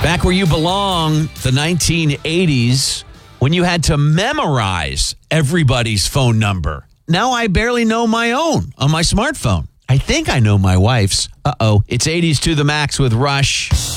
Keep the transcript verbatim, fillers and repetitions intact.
Back where you belong, the nineteen eighties, when you had to memorize everybody's phone number. Now I barely know my own on my smartphone. I think I know my wife's. Uh-oh. It's eighties to the max with Rush.